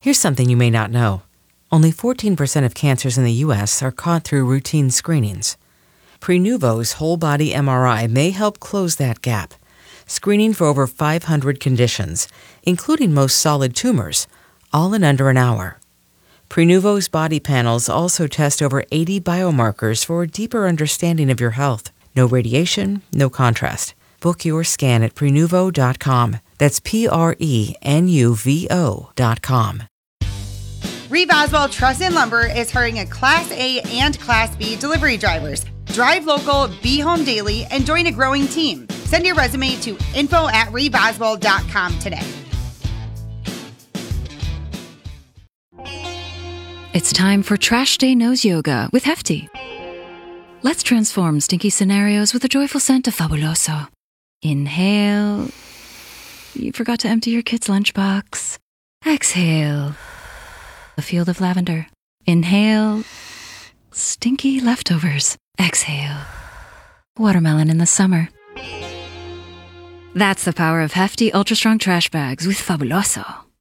Here's something you may not know. Only 14% of cancers in the U.S. are caught through routine screenings. Prenuvo's whole-body MRI may help close that gap, screening for over 500 conditions, including most solid tumors, all in under an hour. Prenuvo's body panels also test over 80 biomarkers for a deeper understanding of your health. No radiation, no contrast. Book your scan at Prenuvo.com. That's Prenuvo.com. Reeve Oswald Truss and Lumber is hiring a Class A and Class B delivery drivers. Drive local, be home daily, and join a growing team. Send your resume to info@reeveoswald.com today. It's time for Trash Day Nose Yoga with Hefty. Let's transform stinky scenarios with a joyful scent of Fabuloso. Inhale. You forgot to empty your kid's lunchbox. Exhale. A field of lavender. Inhale. Stinky leftovers. Exhale. Watermelon in the summer. That's the power of Hefty Ultra Strong Trash Bags with Fabuloso.